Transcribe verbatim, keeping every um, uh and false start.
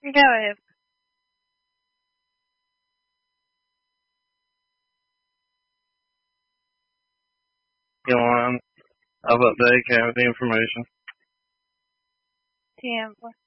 Go ahead. Go on. I've updated cavity information. Ten.